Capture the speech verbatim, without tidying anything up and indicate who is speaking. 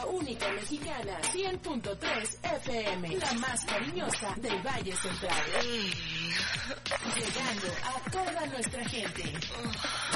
Speaker 1: La única mexicana, cien punto tres F M, la más cariñosa del Valle Central. Llegando a toda nuestra gente.